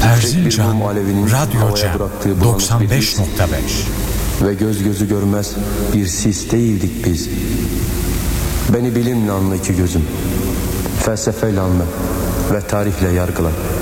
Erzincan Radyo Cem 95.5 ve göz gözü görmez bir sis değildik biz. Beni bilimle anla iki gözüm, felsefeyle anla ve tarihle yargıla.